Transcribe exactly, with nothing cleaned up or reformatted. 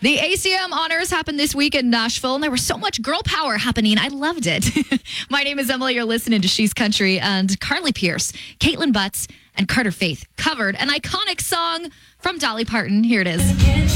The A C M honors happened this week in Nashville, and there was so much girl power happening. I loved it. My name is Emily. You're listening to She's Country, and Carly Pierce, Caitlin Butts, and Carter Faith covered an iconic song from Dolly Parton. Here it is.